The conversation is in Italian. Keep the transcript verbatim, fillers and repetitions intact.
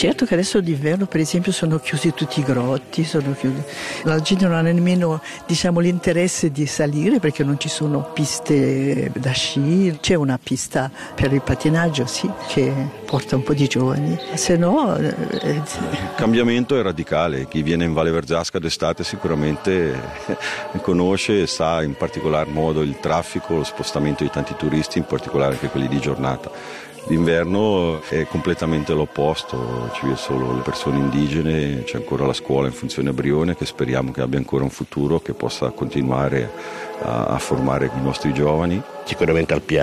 Certo che adesso d'inverno per esempio sono chiusi tutti i grotti, sono chiusi. La gente non ha nemmeno, diciamo, l'interesse di salire perché non ci sono piste da sci. C'è una pista per il pattinaggio, sì, che porta un po' di giovani, se no... Eh, il cambiamento è radicale. Chi viene in Valle Verzasca d'estate sicuramente conosce e sa in particolar modo il traffico, lo spostamento di tanti turisti, in particolare anche quelli di giornata. D'inverno è completamente l'opposto, ci sono solo le persone indigene, c'è ancora la scuola in funzione a Brione che speriamo che abbia ancora un futuro, che possa continuare a, a formare i nostri giovani. Sicuramente al piano